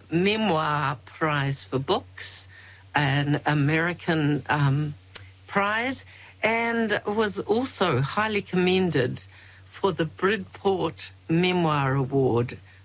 Memoir Prize for Books, an American prize, and was also highly commended for the Bridport Memoir Award